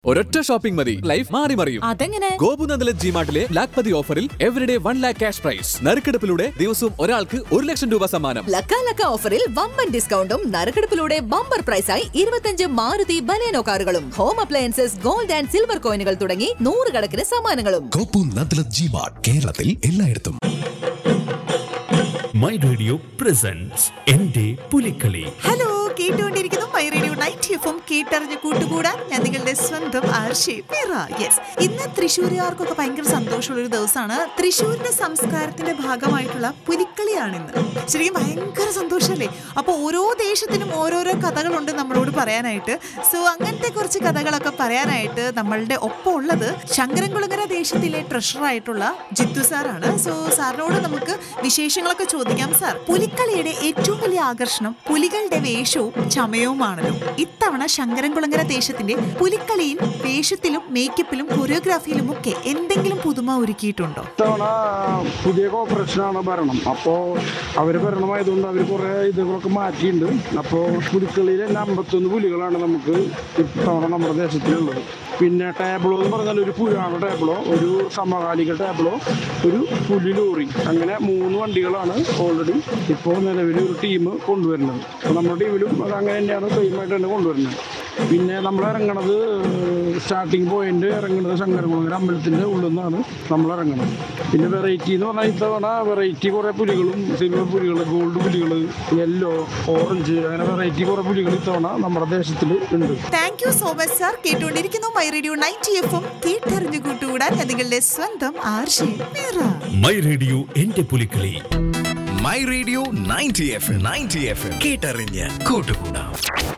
ഒരൊറ്റ ഷോപ്പിംഗ് മതി, ലൈഫ് മാറി മറിയും. അതെങ്ങനെ? ഗോപുനന്ദലത് ജിമാർട്ടിലെ ലാഖ്പതി ഓഫറിൽ എവരിഡേ 1 lakh ക്യാഷ് പ്രൈസ്. നറുക്കെടുപ്പിലൂടെ ദിവസവും ഒരാൾക്ക് 1 ലക്ഷം രൂപ സമ്മാനം. ലക്ക ഓഫറിൽ വമ്പൻ ഡിസ്കൗണ്ടും നറുക്കെടുപ്പിലൂടെ ബമ്പർ പ്രൈസായി 25 മാരുതി ബലേനോ കാറുകളും home appliances, gold and silver കോയിനുകൾ തുടങ്ങി 100 കണക്കിന് സമ്മാനങ്ങളും. ഗോപുനന്ദലത് ജിമാർട്ട്, കേരളത്തിൽ എല്ലായിടത്തും. മൈ റേഡിയോ പ്രസൻസ് എന്റെ പുലിക്കളി. ഹലോ, കേട്ടുകൊണ്ടിരിക്കുന്നു മൈ റേഡിയോ 90 FM. കേട്ടറിഞ്ഞ് കൂട്ടുകൂടാൻ ഞാൻ നിങ്ങളുടെ സ്വന്തം ആർഷി മീറ. യെസ്, ഇന്ന് തൃശ്ശൂരുകാർക്കൊക്കെ ഭയങ്കര സന്തോഷമുള്ളൊരു ദിവസമാണ്. തൃശ്ശൂരിന്റെ സംസ്കാരത്തിന്റെ ഭാഗമായിട്ടുള്ള പുലിക്കളിയാണ് ഇന്ന്. ശരിക്കും ഭയങ്കര സന്തോഷമല്ലേ? അപ്പോൾ ഓരോ ദേശത്തിനും ഓരോരോ കഥകളുണ്ട് നമ്മളോട് പറയാനായിട്ട്. സോ അങ്ങനത്തെ കുറച്ച് കഥകളൊക്കെ പറയാനായിട്ട് നമ്മളുടെ ഒപ്പം ഉള്ളത് ശങ്കരൻകുളങ്ങര ദേശത്തിലെ ട്രഷറായിട്ടുള്ള ജിത്തു സാറാണ്. സോ സാറിനോട് നമുക്ക് വിശേഷങ്ങളൊക്കെ ചോദിക്കാം. സാർ, പുലിക്കളിയുടെ ഏറ്റവും വലിയ ആകർഷണം പുലികളുടെ വേഷവും ചമയവുമാണല്ലോ. ഇത്തവണ ശങ്കരൻകുളങ്ങര ദേശത്തിന്റെ പുലിക്കളിയിൽ വേഷത്തിലും മേക്കപ്പിലും കൊറിയോഗ്രാഫിയിലും ഒക്കെ എന്തെങ്കിലും പുതുമ ഒരുക്കിയിട്ടുണ്ടോ? ഇത്തവണ പുതിയ കോർപ്പറേഷനാണ് ഭരണം. അപ്പോൾ അവർ ഭരണമായതുകൊണ്ട് അവർ കുറേ ഇതുകളൊക്കെ മാറ്റിയിട്ടുണ്ട്. അപ്പോൾ പുലിക്കളിയിൽ തന്നെ 51 പുലികളാണ് നമുക്ക് ഇത്തവണ നമ്മുടെ ദേശത്തിലുള്ളത്. പിന്നെ ടാബ്ലോ എന്ന് പറഞ്ഞാൽ ഒരു പുരാണ ടാബ്ലോ, ഒരു സമകാലിക ടാബ്ലോ, ഒരു പുലി ലോറി, അങ്ങനെ 3 വണ്ടികളാണ് ഓൾറെഡി ഇപ്പോൾ നിലവിൽ ഒരു ടീം കൊണ്ടുവരുന്നത്. അപ്പോൾ നമ്മുടെ ടീമിലും അത് അങ്ങനെ തന്നെയാണ് സെയിമായിട്ട് തന്നെ കൊണ്ടുവരുന്നത്. പിന്നെ നമ്മൾ ഇറങ്ങണത് സ്റ്റാർട്ടിങ് പോയിന്റ് ഇറങ്ങുന്നത് ശങ്കരൻകുളങ്ങര അമ്പലത്തിൻ്റെ ഉള്ളിൽ നിന്നാണ് നമ്മൾ ഇറങ്ങുന്നത്. പിന്നെ വെറൈറ്റി എന്ന് പറഞ്ഞാൽ ഇത്തവണ വെറൈറ്റി കുറേ പുലികളും, സിൽവർ പുലികൾ, ഗോൾഡ് പുലികൾ, യെല്ലോ, ഓറഞ്ച്, അങ്ങനെ വെറൈറ്റി കുറേ പുലികൾ ഇത്തവണ നമ്മുടെ ദേശത്തിൽ ഉണ്ട്. Thank you so much sir. കേട്ടുകൊണ്ടിരിക്കുന്നു മൈ റേഡിയോ 90 FM. കേട്ടറിഞ്ഞു കൂട്ടുകൂടാൻ നിങ്ങളുടെ സ്വന്തം ആർഷി മീറ. മൈ റേഡിയോ എന്റെ പുലിക്കളി. മൈ റേഡിയോ 90 FM കേട്ടറിഞ്ഞ് കൂട്ടുകൂടാം.